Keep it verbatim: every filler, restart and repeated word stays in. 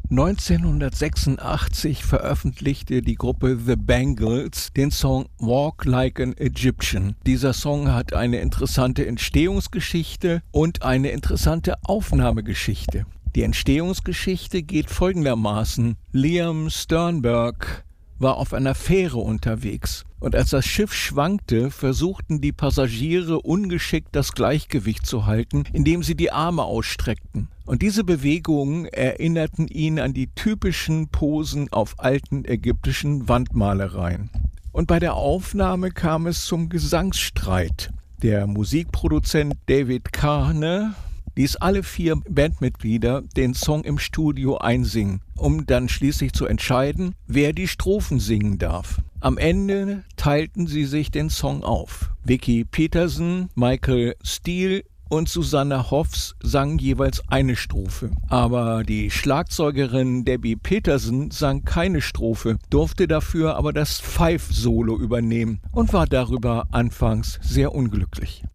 neunzehnhundertsechsundachtzig veröffentlichte die Gruppe The Bangles den Song Walk Like an Egyptian. Dieser Song hat eine interessante Entstehungsgeschichte und eine interessante Aufnahmegeschichte. Die Entstehungsgeschichte geht folgendermaßen: Liam Sternberg war auf einer Fähre unterwegs. Und als das Schiff schwankte, versuchten die Passagiere ungeschickt das Gleichgewicht zu halten, indem sie die Arme ausstreckten. Und diese Bewegungen erinnerten ihn an die typischen Posen auf alten ägyptischen Wandmalereien. Und bei der Aufnahme kam es zum Gesangsstreit. Der Musikproduzent David Kahne ließ alle vier Bandmitglieder den Song im Studio einsingen, um dann schließlich zu entscheiden, wer die Strophen singen darf. Am Ende teilten sie sich den Song auf. Vicky Peterson, Michael Steele und Susanne Hoffs sangen jeweils eine Strophe. Aber die Schlagzeugerin Debbie Peterson sang keine Strophe, durfte dafür aber das Five-Solo übernehmen und war darüber anfangs sehr unglücklich.